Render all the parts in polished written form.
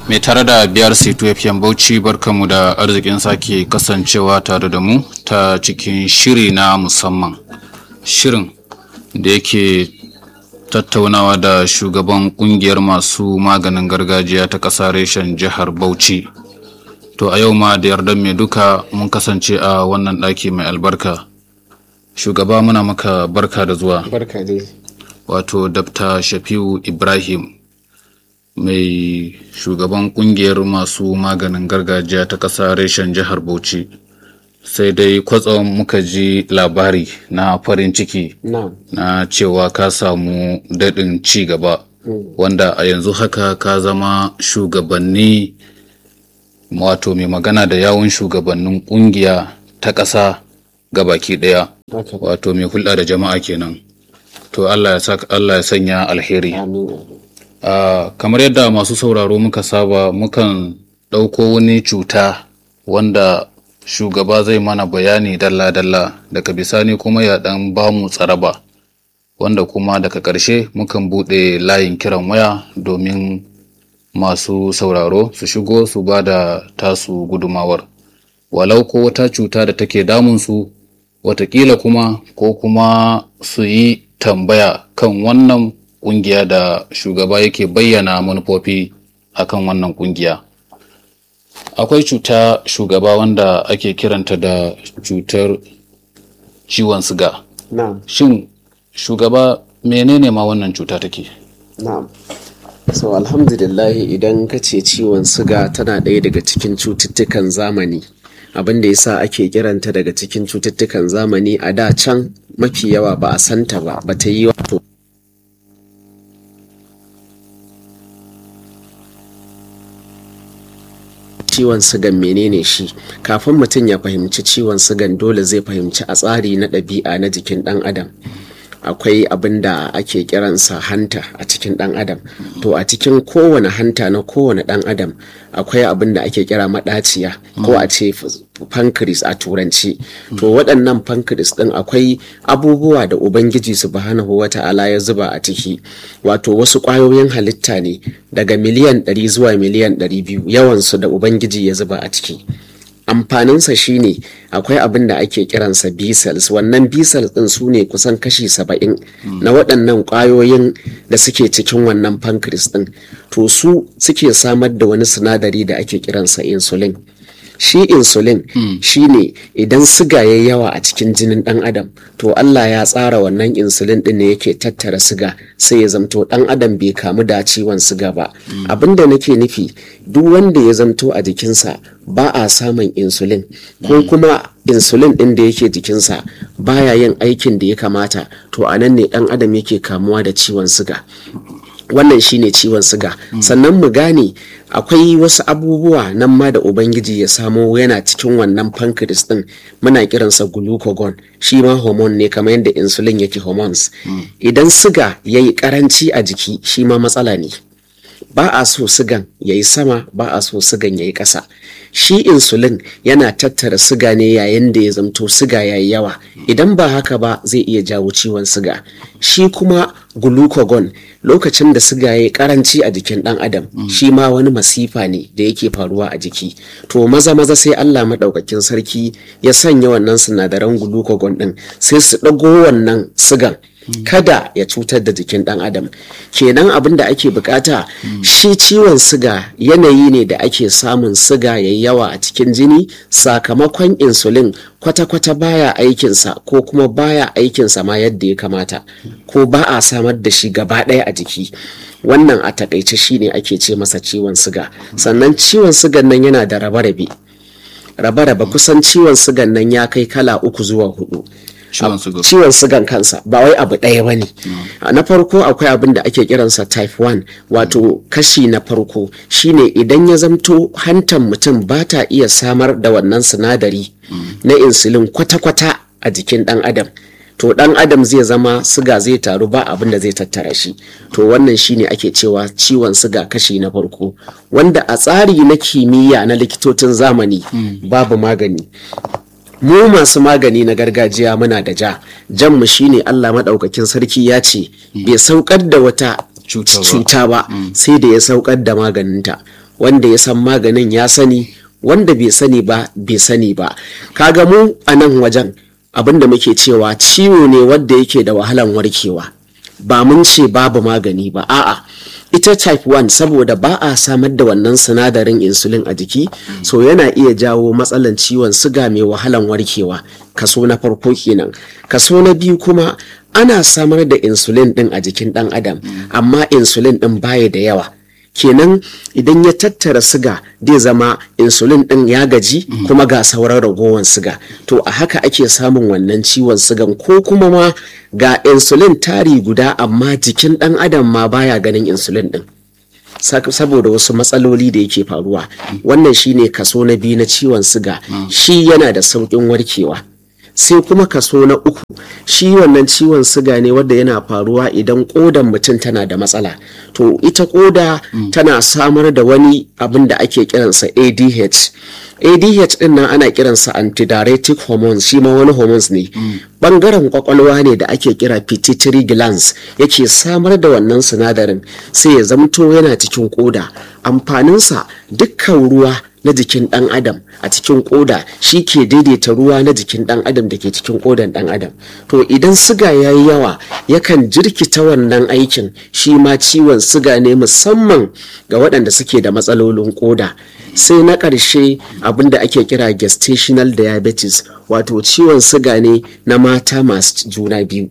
Mai tare da biyar C2 FM Bauchi, barkanmu da arzikin sake kasancewa tare da mu ta cikin shiri na musamman. Shirin da yake tattaunawa da shugaban kungiyar masu maganin gargajiya ta ƙasa reshen jihar Bauchi. To a yau ma da yardar mai duka mun kasance a wannan ɗaki mai albarka. Shugaba, muna maka barka da zuwa. Barka dai. Wato Dr. Shafi'u Ibrahim, mai shugaban kungiyar masu maganin gargajiya ta ƙasa reshen jihar Bauchi. Sai dai kwatsam muka ji labari na farin ciki na cewa ka samu daɗin ci gaba, wanda a yanzu haka ka zama shugabanni, wato mai magana da yawun shugabannin kungiya ta ƙasa gabaki ɗaya, wato mai hulɗa da jama'a kenan. To Allah ya sanya alheri. Kamar yadda masu sauraro muka saba, mukan ɗauko wani cuta wanda shugaba zai mana bayani dalla-dalla, daga bisani kuma ya ɗan ba mu tsaraba, wanda kuma daga ƙarshe mukan buɗe layin kiran waya domin masu sauraro su shigo su ba da tasu gudumawar, walau ko wata cuta da take damunsu, watakila kuma ko kuma su yi tambaya kan wannan kungiya da shugaba yake bayyana manufofi akan wannan kungiya. Akwai cuta, shugaba, wanda ake kiranta da cutar ciwon siga. Na'am. Shin shugaba, menene ma wannan cuta take? Na'am. So alhamdulillah, idan ka ce ciwon siga tana ɗaya daga cikin cututtukan zamani. Abin da yasa ake kiranta daga cikin cututtukan zamani, a da can mafi yawa ba a santa ba ta yi wato ciwon sigan menene shi. Kafin mutum ya fahimci ciwon sigan, dole zai fahimci a tsari na ɗabi'a na jikin ɗan adam akwai abin da ake kiransa hanta a cikin ɗan adam. To a cikin kowane hanta na kowane ɗan adam akwai abin da ake kira maɗaciya, ko a ce pancreas a turanci. To waɗannan pancreas ɗin akwai abubuwa da Ubangiji subhanahu wata'ala ya zuba a ciki, wato wasu ƙwayoyin halitta ne daga miliyan 100 zuwa miliyan 200 yawansu da Ubangiji ya zuba a ciki. Amfaninsa shine akwai abin da ake kiransa B cells. Wannan B cells din su ne kusan kashi 70 na waɗannan ƙwayoyin da suke cikin wannan pancreas din. To su suke samar da wani sinadari da ake kiransa insulin. Shi insulin shine idan siga yayi yawa a cikin jinin ɗan adam, to Allah ya tsara wannan insulin ɗin ne yake tattara siga, sai ya zamto ɗan adam bai kamu da ciwon siga ba. Abinda nake nufi, duk wanda ya zamto a jikinsa ba a samun insulin, ko kuma insulin ɗin da yake jikinsa baya yin aikin da ya kamata, to a nan ne ɗan adam yake kamuwa da ciwon siga. Wannan shine ciwon siga. Sannan mu gane akwai wasu abubuwa nan ma da Ubangiji ya samo yana cikin wannan pancreas din, muna kiransa glucagon. Shi ma hormone ne kamar yadda insulin yake hormones. Idan siga yayi karanci a jiki, shi ma matsala ne. Ba a so sigan yayi sama, ba a so sigan yayi ƙasa. Shi insulin yana tattara siga ne yayin da ya zamto siga yayi yawa, idan ba haka ba zai iya jawo ciwon siga. Shi kuma glucagon, lokacin da siga yayi karanci a jikin ɗan adam, shi ma wani masifa ne da yake faruwa a jiki. To maza sai Allah maɗaukakin sarki ya sanya wannan sinadaran glucagon ɗin, sai su ɗago wannan sigan kada ya cutar da jikin ɗan adam. Kenan abin da ake bukata, shi ciwon siga yanayi ne da ake samun siga yayi yawa a cikin jini sakamakon insulin kwata-kwata baya aikinsa, ko kuma baya aikinsa ma yadda ya kamata, ko ba a samar da shi gaba ɗaya a jiki. Wannan a takaice shine ake ce masa ciwon siga. Sannan ciwon sigan nan yana da rabe-rabe. Kusan ciwon sigan nan ya kai kala 3 zuwa 4. Ciwon sigan kansa ba wai abu ɗaya ba ne. Na farko akwai abin da ake kiransa type 1, wato kashi na farko shine idan ya zamto hantan mutum ba ta iya samar da wannan sinadari na insulin kwata-kwata a jikin ɗan adam. To ɗan adam zai zama siga zai taru, ba abin da zai tattara shi. To wannan shine ake cewa ciwon siga kashi na farko, wanda a tsari na kimiyya na likitocin zamani babu magani. Mu masu magani na gargajiya muna da janmu shine Allah maɗaukakin sarki ya ce bai saukar da wata cuta ba sai da ya saukar da maganinta. wanda ya san maganin ya sani, wanda bai sani ba bai sani ba. Kaga mu a nan wajen abinda muke cewa ciwo ne wanda yake da wahalan warkewa, ba mun ce babu magani ba, a'a ita type 1 saboda ba a samar da wannan sinadarin insulin a jiki, so yana iya jawo matsalan ciwon siga mai wahalan warkewa. Kaso na farko kenan. Kaso na biyu kuma ana samar da insulin din a jikin dan adam, amma insulin din baya da yawa, kenan idan ya tattara siga zai zama insulin din ya gaji kuma ga sauran ragowar siga. To a haka ake samun wannan ciwon sigan, ko kuma ma ga insulin tari guda amma jikin dan adam ma baya ganin insulin din saboda wasu matsaloli da yake faruwa. Wannan shine kaso na biyu na ciwon siga, shi yana da sauƙin warkewa. Sai kuma kaso na uku, shi wannan ciwon siga ne wanda yana faruwa idan kodan mutum tana da matsala. To ita koda tana samar da wani abin da ake kiransa ADH. ADH din nan ana kiransa antidiuretic hormones, shi ma wani hormones ne. Bangaren kwakwalwa ne da ake kira pituitary glands yake samar da wannan sinadarin, sai ya zamto yana cikin koda. Amfaninsa dukkan ruwa na jikin dan adam a cikin koda shi ke daidaita ruwa na jikin dan adam da ke cikin kodan dan adam. To idan siga ya yi yawa yakan jirkita wannan aikin, shi ma ciwon siga ne musamman ga waɗanda suke da matsalolin koda. Sai na ƙarshe abinda ake kira gestational diabetes, wato ciwon siga ne na mata masu juna biyu.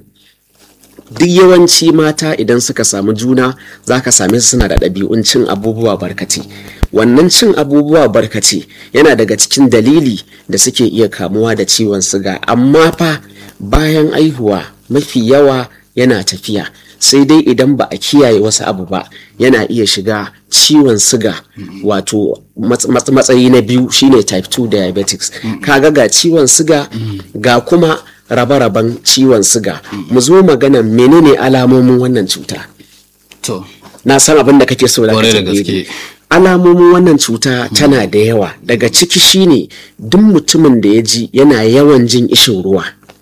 Duk yawanci mata idan suka samu juna za ka same su suna da ɗabi'un cin abubuwa barkati. Wannan cin abubuwa barkati yana daga cikin dalili da suke iya kamuwa da ciwon siga, amma fa bayan aihuwa mafi yawa yana tafiya, sai dai idan ba a kiyaye wasu abu ba yana iya shiga ciwon siga, wato matsayi na biyu shine type 2 diabetics. Kaga ga ciwon siga ga kuma rabe-raben ciwon siga. Mu zo magana menene alamomin wannan cuta. To, na san abin da kake so da gaske. Alamomin wannan cuta tana da yawa, daga ciki shine duk mutumin da ya ji yana yawan jin ishin ruwa,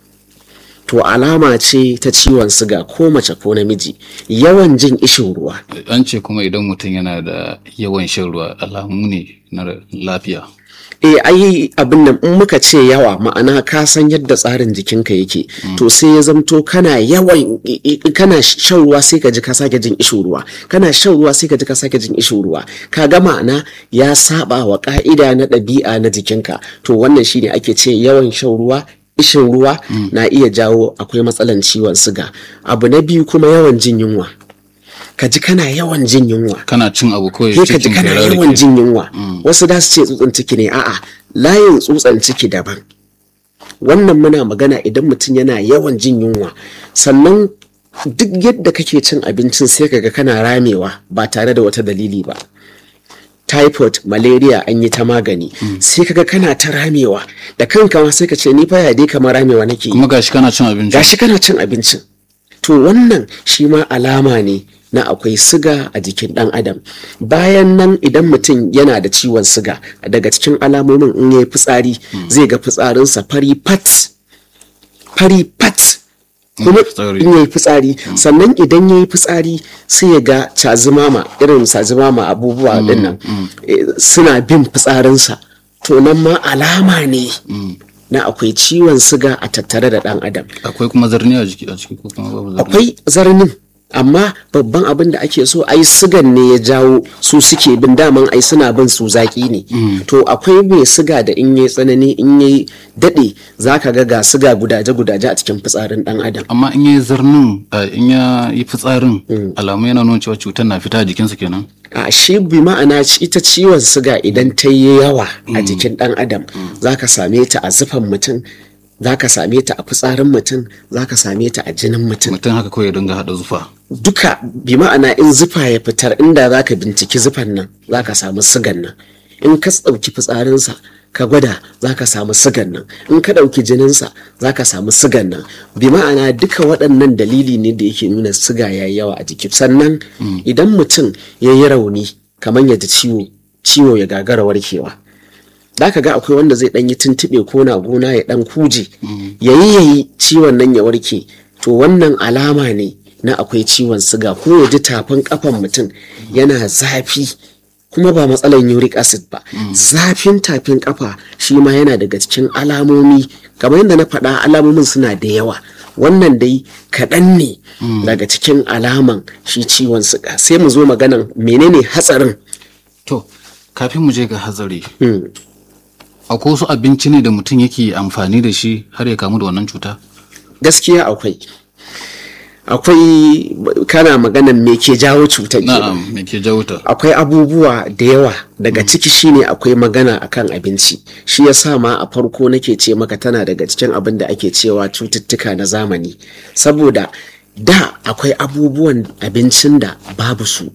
to alama ce ta ciwon siga, ko mace ko namiji. Yawan jin ishin ruwa, an ce kuma idan mutum yana da yawan shan ruwa alamu ne na lafiya. ai abin nan in muka ce yawa, ma'ana ka san yadda tsarin jikinka yake. To sai ya zamto kana yawan kana shan ruwa sai ka ji ka sake jin ishin ruwa, kana shan ruwa sai ka ji ka sake jin ishin ruwa, ka ga ma'ana ya saba wa ka'ida na ɗabi'a na jikinka. To wannan shine ake ce yawan shan ruwa, ishin ruwa na iya jawo akwai matsalan ciwon siga. Abu na biyu kuma yawan jin yunwa, ka ji kana yawan jin yunwa, kana cin abu kawai ka ji kana yawan jin yunwa. Wasu da su ce tsutsan ciki ne, a'a layin tsutsan ciki daban. Wannan muna magana idan mutum yana yawan jin yunwa. Sannan duk yadda kake cin abincin sai kaga kana ramewa ba tare da wata dalili ba. Typhoid, malaria an yi ta magani, sai kaga kana ta ramewa da kanka ma sai ka ce ni fa ya dai kamar ramewa nake, kuma gashi kana cin abinci, gashi kana cin abincin. To wannan shi ma alama ne na akwai siga a jikin ɗan adam. Bayan nan idan mutum yana da ciwon siga, daga cikin alamomin in yayi fitsari zai ga fitsarinsa fari pat kuma in yayi fitsari. Sannan idan yayi fitsari sai ya ga cazimama, irin cazimama abubuwa dinnan suna bin fitsarinsa. To nan ma alama ne na akwai ciwon siga a tattare da ɗan adam. Akwai kuma zarni a ciki ko kuma babu zarni? Akwai zarnin, amma babban abin da ake so ai sigan ne ya jawo su suke bin, daman ai suna bin su zaki ne. To akwai mai siga da in yayi tsanani, in yayi dade zaka ga siga gudaje a cikin fitsarin dan adam. Amma in yayi zarnin, in ya yi fitsarin, alamu yana nuna cewa cutar na fita jikinsa kenan. A shi bi ma'ana ita ciwon siga idan ta yi yawa a jikin dan adam zaka same ta a zufan mutum, zaka same ta a fitsarin mutum, zaka same ta a jinin mutum haka kawai ya dinga hada zufa. Duka bi ma'ana in zufa ya fitar, inda zaka binciki zufan nan zaka samu sigan nan. In ka ɗauki fitsarinsa ka gwada zaka samu sigan nan, in ka ɗauki jininsa zaka samu sigan nan. Bi ma'ana duka waɗannan dalili ne da yake nuna siga yayi yawa a jiki. Sannan idan mutum ya yi rauni kamar ya ji ciwo ya gagara warkewa, da ka ga akwai wanda zai ɗan yi tuntuɓe ko na gona ya ɗan kuje yayi ciwon nan ya warke. To wannan alama ne na akwai ciwon siga. Ko ya ji tafin kafan mutum yana zafi kuma ba matsalan uric acid ba. Zafin tafin kafa shi ma yana daga cikin alamomi, kamar yadda na faɗa alamomin suna da yawa, wannan dai kaɗan ne daga cikin alaman shi ciwon suga. Sai mu zo maganan menene hatsarin. To kafin mu je ga hatsari, akwai wasu abinci ne da mutum yake amfani da shi har ya kamu da wannan cuta? Gaskiya akwai kana maganan me ke jawo cutar. Na'am, me ke jawo ta? Akwai abubuwa da yawa, daga ciki shine akwai magana akan abinci. Shi yasa ma a farko nake ce maka tana daga cikin abin da ake cewa cututtuka na zamani, saboda da akwai abubuwan abincin da babu su,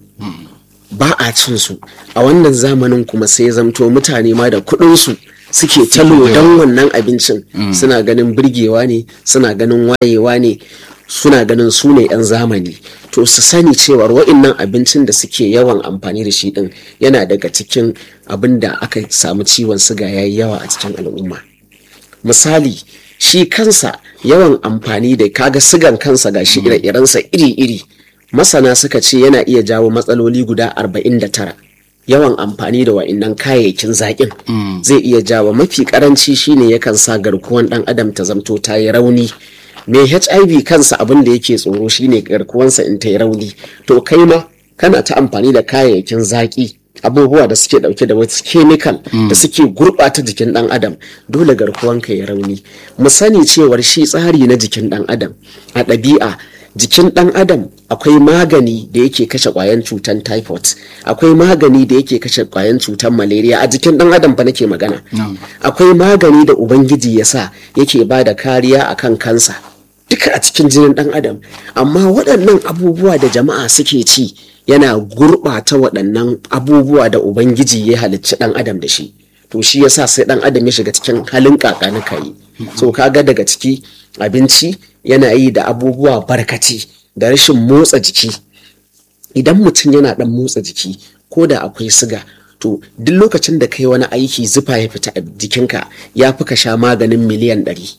ba a cin su. A wannan zamanin kuma sai zamto mutane ma da kuɗin su suke talo don wannan abincin, suna ganin burgewa ne, suna ganin wayewa ne, suna ganin su ne 'yan zamani. To su sani cewar wa'innan abincin da suke yawan amfani da shi din yana daga cikin abin da aka samu ciwon suga ya yi yawa a cikin al'umma. Misali, shi kansa yawan amfani da kaga sigan kansa ga shi ire-irensa iri-iri, masana suka ce yana iya jawo matsaloli guda 49. Yawan amfani da wa'innan kayayyakin zaƙin zai iya jawo, mafi karanci shine yakan sa garkuwan ɗan adam ta zamto ta yi rauni. Mai HIV kansa abin da yake tsoro shine garkuwansa in ta yi rauni. To kai ma kana ta amfani da kayayyakin zaƙi, abubuwa da suke ɗauke da wasu chemical da suke gurɓata jikin ɗan adam, dole garkuwanka ya rauni. Mu sani cewar shi tsari na jikin ɗan adam a ɗabi'a, jikin ɗan adam akwai magani da yake kashe ƙwayan cutan typhoid, akwai magani da yake kashe ƙwayan cutan malaria a jikin ɗan adam fa nake magana. Akwai magani da ubangiji ya sa yake ba da kariya akan kansa, duka a cikin jinin ɗan adam. Amma waɗannan abubuwa da jama'a suke ci yana gurɓata waɗannan abubuwa da ubangiji ya halicci ɗan adam da shi. To shi yasa sai ɗan adam ya shiga cikin halin kakanikayi. So kaga daga ciki abinci yana yi da abubuwa barkati da rashin motsa jiki. Idan mutum yana ɗan motsa jiki ko da akwai siga, to duk lokacin da kai wani aiki zufa ya fita a jikinka ya fi ka sha maganin miliyan 100.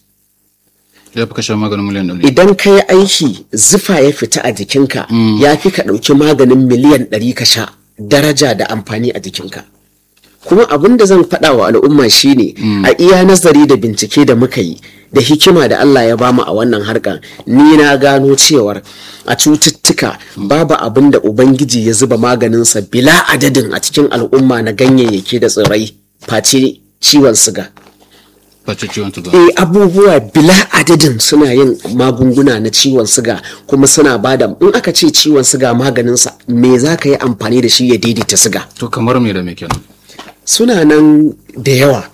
Ya fi kashe maganin miliyan 100. Idan ka yi aiki zufa ya fita a jikinka ya fi ka ɗauki maganin miliyan 100 ka sha daraja da amfani a jikinka. Kuma abin da zan faɗa wa al'umma shine a iya nazari da bincike da muka yi da hikima da Allah ya bamu a wannan harkar, ni na gano cewar a cututtuka babu abin da ubangiji ya zuba maganinsa bila adadin a cikin al'umma na ganyayyaki da tsirrai face ciwon siga. Abubuwa bila adadin suna yin magunguna na ciwon siga, kuma suna bada, in aka ce ciwon siga maganinsa me za ka yi amfani da shi ya daidaita siga. To kamar me da me kenan? Suna nan da yawa.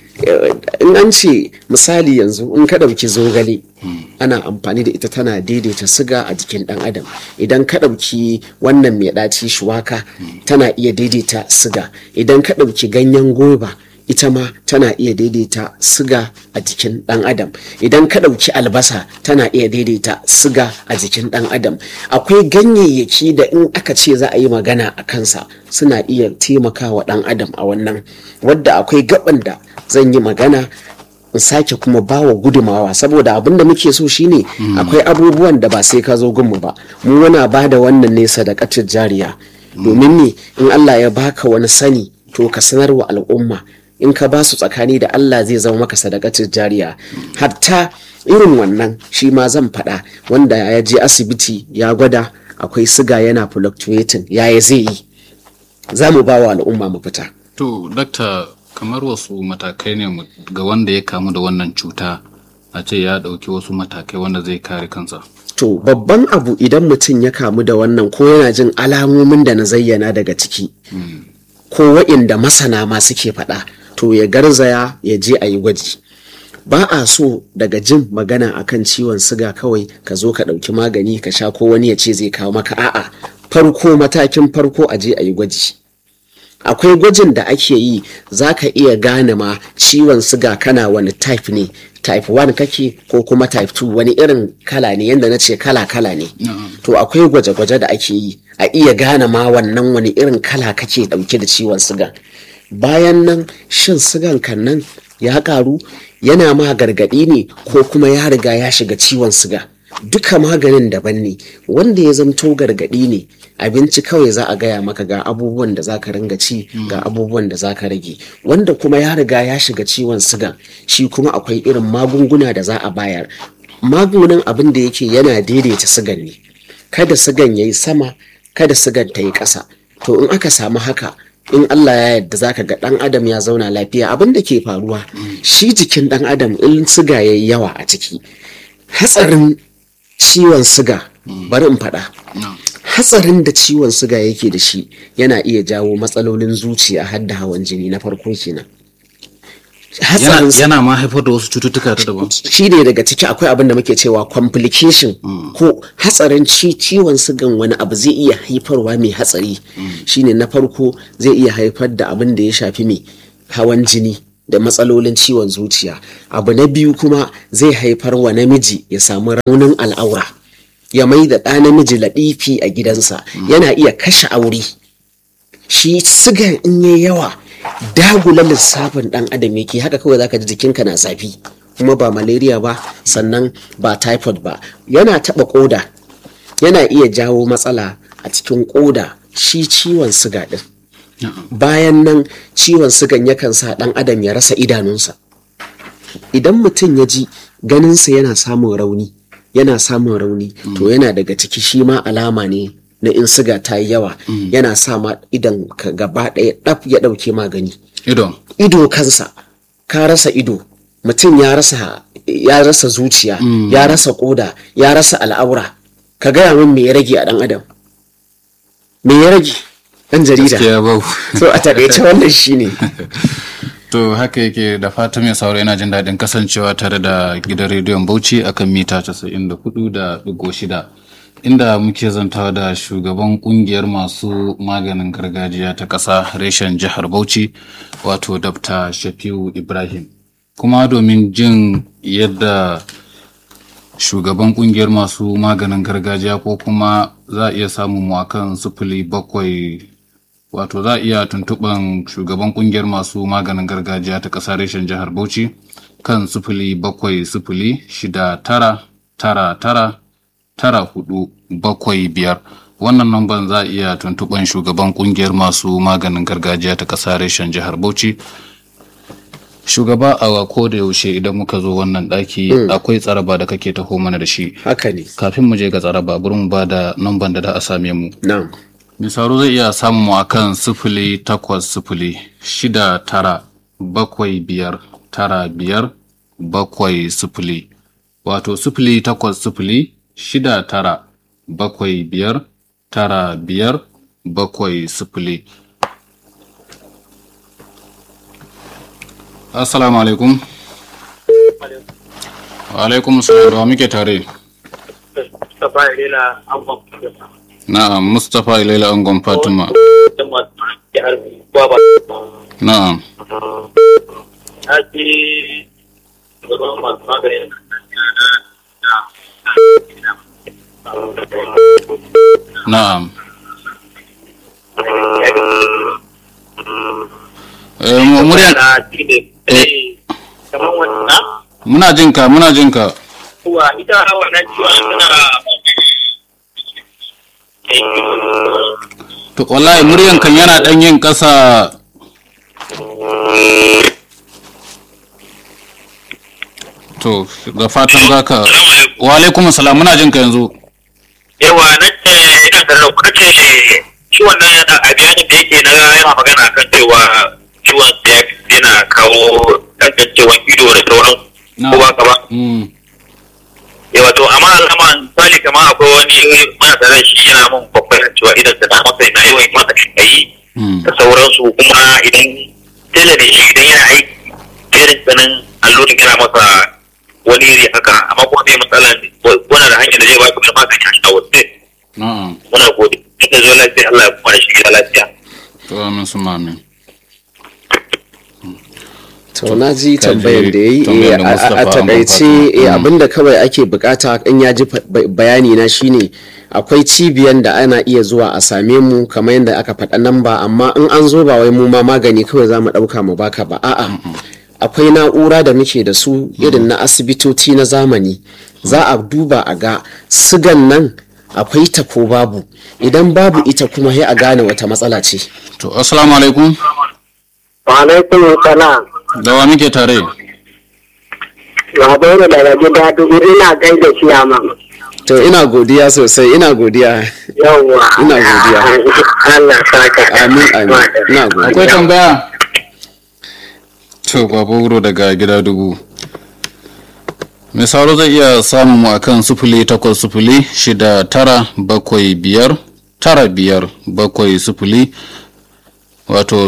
In an ce misali yanzu in ka ɗauki zogale, ana amfani da ita tana daidaita siga a jikin ɗan adam. Idan ka ɗauki wannan mai ɗaci shuwaka tana iya daidaita siga. Idan ka ɗauki ganyen goba ita ma tana iya daidaita siga a jikin ɗan adam. Idan ka ɗauki albasa tana iya daidaita siga a jikin ɗan adam. Akwai ganyayyaki da in aka ce za a yi magana a kansa suna iya taimakawa ɗan adam a wannan, wadda akwai gaban da zan yi magana in sake kuma bawa gudumawa, saboda abin da muke so shine akwai abubuwan da ba sai ka zo gunmu ba, mu muna ba da wannan ne sadaqatul jariya. Domin ne in Allah ya baka wani sani to ka sanarwa al'umma, in ka ba su tsakani da Allah zai zama maka sadaqatul jariya. Hatta irin wannan shi ma zan faɗa, wanda ya je asibiti ya gwada akwai siga yana fluctuating, yaya zai yi, za mu ba wa al'umma mu fita. To dakta, kamar wasu matakai ne ga wanda ya kamu da wannan cuta a ce ya ɗauki wasu matakai wanda zai kare kansa? To babban abu idan mutum ya kamu da wannan ko yana jin alamomin da na zayyana daga ciki, ko wa'inda masana ma suke faɗa, to ya garzaya ya je a yi gwaji. Ba a so daga jin magana akan ciwon siga kawai ka zo ka ɗauki magani ka sha, ko wani ya ce zai kawo maka, a'a, matakin farko a je a yi gwaji. Akwai gwajin da ake yi, za ka iya gane ma ciwon siga kana wani type ne, type 1 kake ko kuma type 2, wani irin kala ne, yadda na ce kala-kala ne. To akwai gwaje-gwaje da ake yi a iya gane ma wannan wani irin kala kake ɗauke da ciwon siga. Bayan nan, shin sigan kan nan ya karu, yana ma gargaɗi ne ko kuma ya riga ya shiga ciwon siga. duka maganin daban ne. Wanda ya zamto gargaɗi ne, abinci kawai za a gaya maka ga abubuwan da za ka ringa ci, ga abubuwan da za ka rage. Wanda kuma ya riga ya shiga ciwon siga, shi kuma akwai irin magunguna da za a bayar. Magunan abin da yake yana daidaita sigan ne, kada sigan ya yi sama, kada sigan ta yi ƙasa. To in aka samu haka, in Allah ya yarda za ka ga ɗan adam ya zauna lafiya. Abin da ke faruwa shi jikin ɗan adam in siga ya yi yawa a ciki, hatsarin ciwon siga, bari in faɗa, hatsarin da ciwon siga yake da shi yana iya jawo matsalolin zuciya har da hawan jini na farko kenan. Yana ma haifar da wasu cututtuka ta daban. Shi ne daga ciki akwai abin da muke cewa complication ko hatsarin ciwon sigan. Wani abu zai iya haifarwa mai hatsari shine na farko zai iya haifar da abin da ya shafi mai hawan jini da matsalolin ciwon zuciya. Abu na biyu kuma zai haifar wa namiji ya samu raunin al'aura, ya mai da ɗa namiji laɗifi a gidansa, yana iya kashe aure. Shi sigan in yayi yawa dagula lissafin ɗan adam yake, haka kawai zaka ji jikinka na zafi, kuma ba malaria ba, sannan ba typhoid ba. Yana taɓa ƙoda, yana iya jawo matsala a cikin ƙoda shi ciwon siga ɗin. Bayan nan ciwon sigan yakan sa ɗan adam ya rasa idanunsa. Idan mutum ya ji ganinsa yana samun rauni, to yana daga ciki shi ma alama ne na in siga ta yi yawa. Yana sa ma idan ka gaba ɗaya ɗaf ya ɗauke magani. Ido kansa, ka rasa ido, mutum ya rasa zuciya, ya rasa ƙoda, ya rasa al'aura. Ka gaya min me ya rage a ɗan adam? Me ya rage? Ɗan jarida. So a taƙaice wannan shi ne. To haka yake, da fatan mai sauraro yana jin daɗin kasancewa tare da gidan rediyon Bauchi akan mita 94.6. inda muke zantawa da shugaban kungiyar masu maganin gargajiya ta ƙasa reshen jihar Bauchi, wato Dr. Shafiu Ibrahim. Kuma domin jin yadda shugaban kungiyar masu maganin gargajiya, ko kuma za a iya samun mu akan 07, wato za a iya tuntuɓan shugaban kungiyar masu maganin gargajiya ta ƙasa reshen jihar Bauchi kan 0706999475. Wannan namban za a iya tuntuɓan shugaban kungiyar masu maganin gargajiya ta ƙasa reshen jihar Bauchi. Shugaba, a ko da yaushe idan muka zo wannan ɗaki akwai tsaraba da kake taho mana da shi. Haka ne. Kafin mu je ga tsaraba, bari mu ba da namban da a same mu. Na'am. Misaro zai iya samun mu akan 0806959570, wato 0806959570. Assalamu alaikum. Wa alaikum salam, da muke tare. Mustapha Ilela Angon Fatima. Na'am, Mustapha Ilela Angon Fatima. Na'am. Ake gaban masu maganin Na'am. Muna jinka. Kuwa ita wannan ciwon suna to wallahi muryan kan yana dan yin kasa. To da fatan zaka. Wa alaikum assalam, muna jinka yanzu. Yawa nace ina da lokaci shi wannan abiyanin da yake na yana magana kan cewa ciwon yana kawo dangancewan ido da sauran kowa ka ba. Yawa to amma alama misali kamar akwai wani matasarar shi yana mun babban cewa idan da masa yana yawan masa kayi da sauransu, kuma idan tela da shi idan yana aiki irin ganin allurin yana masa wani iri haka, amma kuma zai matsala wani da hanyar da zai ba kuma magani a shawarce. Muna gode. Ina zo lafiya, Allah ya kuma shi gida lafiya. To amin su mamin. To na ji tambayar da ya yi a takaice abinda kawai ake bukata in ya ji bayani na shine akwai cibiyan da ana iya zuwa a same mu kamar yadda aka faɗa nan ba, amma in an zo ba wai mu ma magani kawai za mu ɗauka mu baka ba, a'a akwai na'ura da muke da su irin na asibitoci na zamani, za a duba a ga sigan nan akwai ta ko babu, idan babu ita kuma sai a gane wata matsala ce. To assalamu alaikum. Wa alaikum salam. Da wa muke tare? Labairu daga gida dubu ina gaida ciyaman. To ina godiya sosai, ina godiya. Yawwa. Ina godiya. Allah saka. Amin amin. Ina godiya. Akwai tambaya? To Baburo daga gida dubu. Mai sauro zai iya samun mu akan 0806959570 wato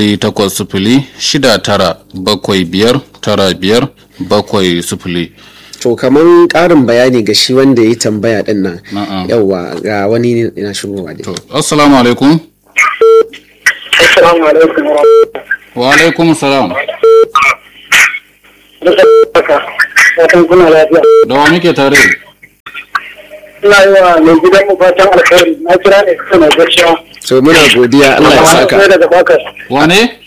0806959570. To kaman ƙarin bayani ga shi wanda ya yi tambaya din nan. Na'am. Yawwa ga wani ina shigowa dai. To assalamu alaikum. Assalamu alaikum. Wa alaikum salam. Watan kuna lafiya. Da wa muke tare? Ina yi wa mai gidan mu fatan alkhairi. Na kira ne kusa na gaskiya. To muna godiya, Allah ya saka. Sai daga bakar. Wane?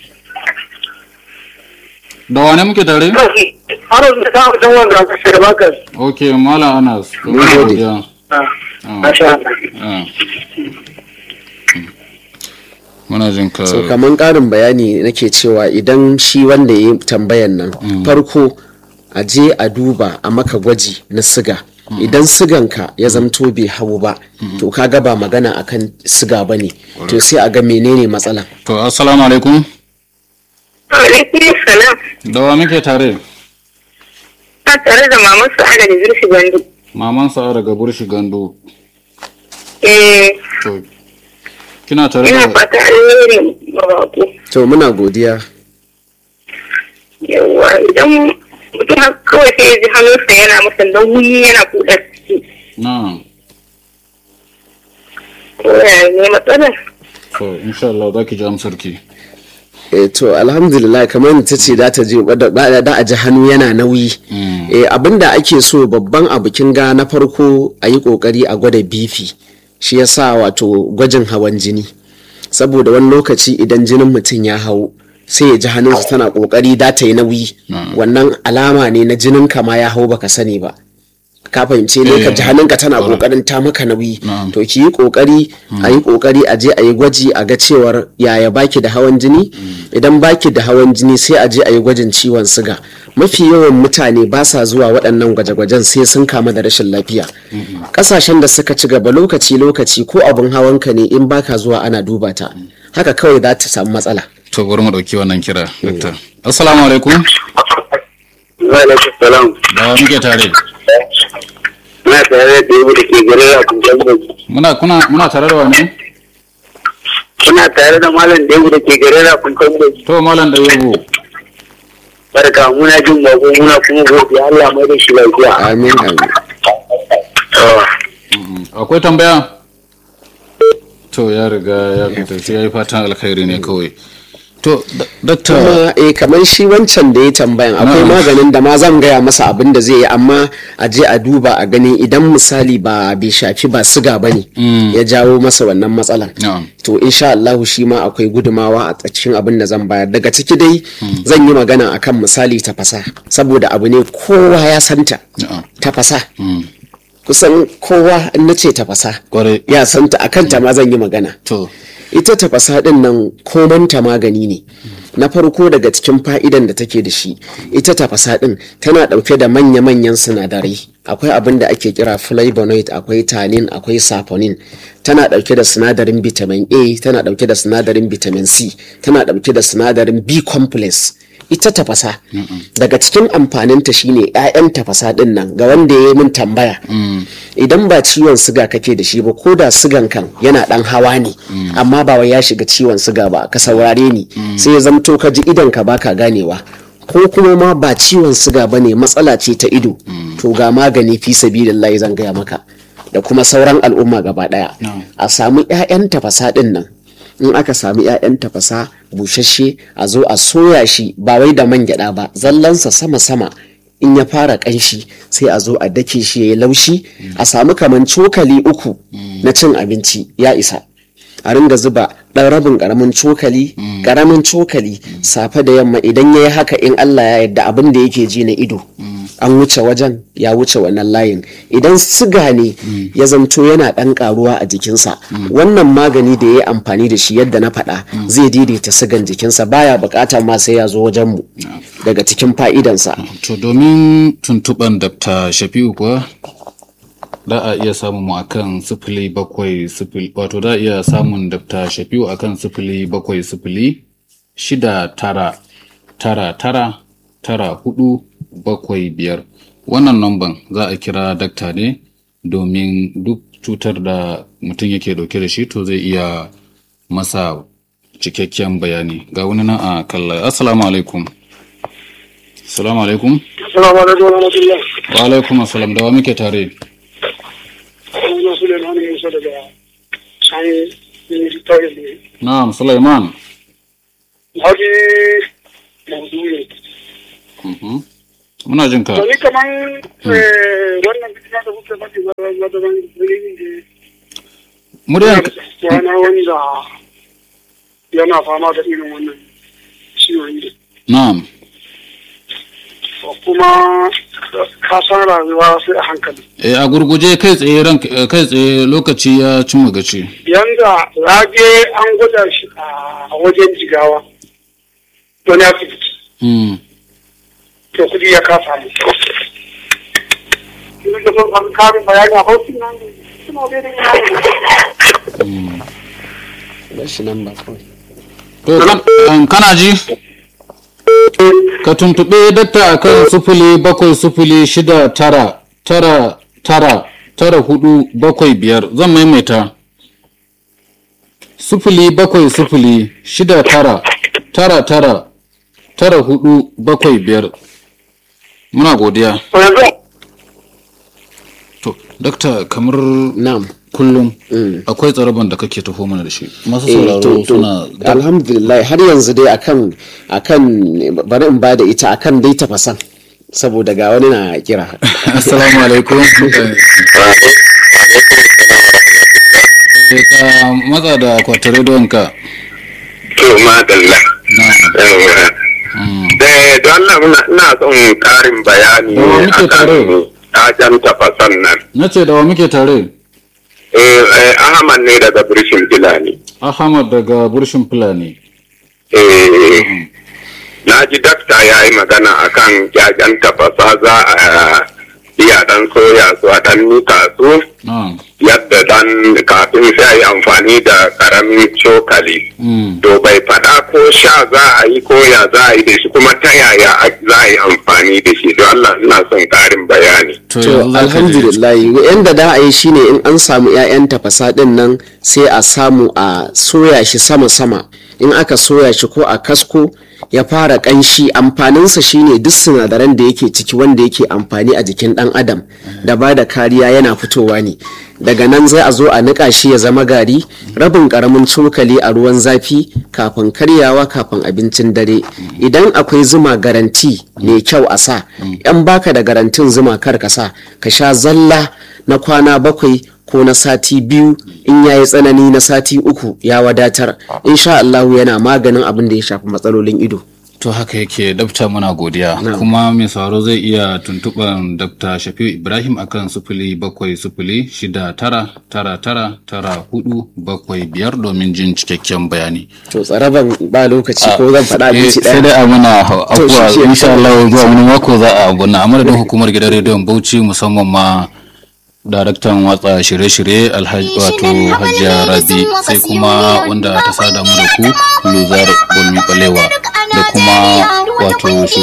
Da wane muke tare? Ana da ta wajen wanda aka sai da bakar. Ok, Malam Anas. To Mun gode. godiya. Masha Allah. Ah. Muna jin ka. So kaman ƙarin bayani nake cewa idan shi wanda ya yi tambayan nan farko a je a duba a maka gwaji na siga. Idan siganka ya zamto bai hau ba, to kaga ba magana akan siga ba ne, to sai a ga menene matsala. To assalamu alaikum. Alaikum salam. Da wa muke tare? Ta tare da maman Sa'ada da Zurfi Gandu. Maman sa daga Burshi Gando. To kina tare Ina da fata alheri mabako. To muna godiya. Yawwa idan mutum haka kawai sai ya ji hannunsa yana masa nauyi yana buɗe ciki. na. Ko yaya ne matsalar? To insha Allah za ki ji amsar ki. To alhamdulillah kamar ta ce da ta je da a ji hannu yana nauyi. Abinda ake so babban abu kin ga na farko a yi kokari a gwada bifi, shi yasa wato gwajin hawan jini, saboda wani lokaci idan jinin mutum ya hau sai ya ji hannunsa tana kokari da ta yi nauyi, wannan alama ne na jinin ka ma ya hau baka sani ba. Ka fahimce ne ka ji hannunka tana kokarin ta maka nauyi, to ki yi kokari a yi kokari a je a yi gwaji a ga cewar yaya baki da hawan jini. Idan baki da hawan jini sai a je a yi gwajin ciwon siga. Mafi yawan mutane ba sa zuwa waɗannan gwaje-gwajen sai sun kama da rashin lafiya. Ƙasashen da suka ci gaba lokaci-lokaci ko abin hawanka ne in baka zuwa ana duba ta, haka kawai za ta samu matsala. To bari mu dauki wannan kira, Doctor. Assalamu alaikum. Wa alaikum salam. Da wa muke tare? Na tare da yau da ke gare a cikin Muna tare da wani? Ina tare da malam da yau da ke gare a cikin To Malam da yabo. barka muna jin bako muna kuma godiya Allah mai da shi lafiya. Amin amin. Akwai tambaya? To ya riga ya fita sai yayi fatan alkhairi ne kawai. To Doctor, Kuma kamar shi wancan da ya tambayan akwai maganin da ma zan gaya masa abin da zai yi, amma a je a duba a gani idan misali ba bai shafi ba siga ba ne ya jawo masa wannan matsalan. na'am. To insha Allah shi ma akwai gudumawa a cikin abin da zan bayar. Daga ciki dai zan yi magana akan misali tafasa, saboda abu ne kowa ya santa. Na'am. Tafasa kusan kowa in na ce tafasa Kwarai. ya santa, akan ta ma zan yi magana. To Ita tafasa din nan komanta magani ne. Na farko daga cikin fa'idan da take da shi, ita tafasa din tana dauke da manya-manyan sinadarai. Akwai abin da ake kira flavonoid, akwai tannin, akwai saponin. Tana dauke da sinadarin vitamin A, tana dauke da sinadarin vitamin C, tana dauke da sinadarin B complex. Ita tafasa daga cikin amfaninta shine 'ya'yan tafasa din nan ga wanda ya yi min tambaya, idan ba ciwon siga kake da shi ba, ko da sigan kan yana dan hawa ne amma ba wai ya shiga ciwon siga ba, ka saurare ni, sai ya zamto ka ji idan ka baka ganewa, ko kuma ma ba ciwon siga ba ne matsala ce ta ido, to ga magani fi sabilillahi zan gaya maka da kuma sauran al'umma gaba daya. A samu 'ya'yan tafasa din nan, in aka sami 'ya'yan tafasa bushashe a zo a soya shi ba wai da man gyada ba, zallansa sama-sama. In ya fara ƙanshi sai a zo a dake shi ya yi laushi, a samu kaman cokali 3 na cin abinci ya isa. a ringa zuba ɗan rabin ƙaramin cokali safe da yamma. Idan ya yi haka, in Allah ya yarda, abin da yake ji na ido an wuce wajen, ya wuce wannan layin. Idan siga ne ya zamto yana ɗan ƙaruwa a jikinsa, wannan magani da ya yi amfani da shi yadda na faɗa zai daidaita sigan jikinsa, baya buƙata ma sai ya zo wajenmu. Daga cikin fa'idansa. To domin tuntuɓan Dr. Shafi'u kuwa da a iya samun mu akan 0700, wato da a iya samun Dr. Shafi'u akan 0700 6999 wannan namban za a kira dakta ne domin duk cutar da mutum yake dauke da shi to zai iya masa cikakken bayani. Ga wani nan a kalla. Assalamu alaikum. Assalamu alaikum. Assalamu alaikum wa rahmatullah. Wa alaikum assalam. Da wa muke tare? Ina Suleiman Musa daga Sani Ministry ne. Na'am, Suleiman. Haji maudu'i. Muna jin ka. To ni kaman wannan bidiyon da kuke faɗi ba da ban Muryan wani wanda yana fama da irin wannan ciwon ne. Na'am. Kuma ka san rayuwa sai a hankali. A gurguje kai tsaye lokaci ya cimma gaci. Yanda rage an gwada shi a wajen Jigawa wani asibiti. To kudi ya kasa mu. Ina da son karin bayani a hausin nan suna bai da yana. Bashi nan ba kawai. To kana ji? Ka tuntuɓe dakta akan 0706999475. Zan maimaita 0706999475. Muna godiya. To dakta, kamar Na'am. kullum akwai tsaraban da kake taho mana da shi. Masu sauraro suna alhamdulillah har yanzu dai akan bari in ba da ita akan dai tafasan, saboda ga wani na kira. Assalamu alaikum. Ka matsa da kwatare donka. To madalla. Da Allah ina son karin bayani akan ɗajen tafasan nan. Nace da wa muke tare? Ahmad ne daga Burshin Fulani. Ahmad daga Burshin Fulani. Na ji dakta ya yi magana akan ƴaƴan tafasa za a iya dan soya su a dan nika su. Yadda dan kafin sai a yi amfani da karamin cokali. To bai faɗa ko sha za a yi ko ya za a yi da shi, kuma ta yaya za a yi amfani da shi. Don Allah ina son ƙarin bayani. To alhamdulillah yanda da a yi shine in an samu 'ya'yan tafasa din nan sai a samu a soya shi sama-sama. In aka soya shi ko a kasko ya fara ƙanshi, amfaninsa shine duk sinadaran da yake ciki wanda yake amfani a jikin ɗan adam da ba da kariya yana fitowa ne. Daga nan zai a zo a niƙa shi ya zama gari, rabin ƙaramin cokali a ruwan zafi kafin karyawa, kafin abincin dare. Idan akwai zuma garanti mai kyau a sa, yan baka da garantin zuma kar ka sa, ka sha zalla na kwana 7 ko na sati 2, in yayi tsanani na sati 3 ya wadatar. Insha Allah yana maganin abin da ya shafi matsalolin ido. To haka yake, Dr. muna godiya. Kuma mai sauraro zai iya tuntuɓar Dr. Shafi'u Ibrahim akan 070069999475 domin jin cikakken bayani. To tsaraban ba lokaci ko zan faɗa abinci ɗaya. Sai dai a mana afuwa, insha Allah zuwa wani mako za a abunna. Amma da hukumar gidan rediyon Bauchi, musamman ma daraktan watsa shirye-shirye wato Hajiya Rabi, sai kuma wanda ta sada mu da ku Luzar Bolmi Balewa, da kuma wato